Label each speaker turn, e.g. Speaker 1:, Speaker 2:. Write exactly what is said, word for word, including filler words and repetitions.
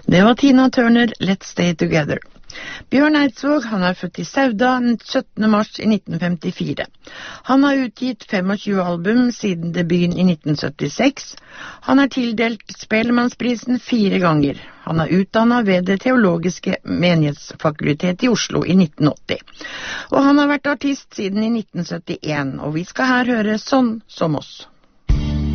Speaker 1: Det var Tina Turner, Let's Stay Together. Bjørn Eidsvåg, han er født i Sauda den syttende mars i nitten femtifire. Han har utgitt tjuefem album siden debuten i nitten syttiseks. Han er tildelt Spellemannsprisen fire ganger. Han er utdannet ved Det teologiske menighetsfakultet i Oslo i nitten åtti. Og han har vært artist siden i nitten syttien, og vi skal her høre Sånn som oss.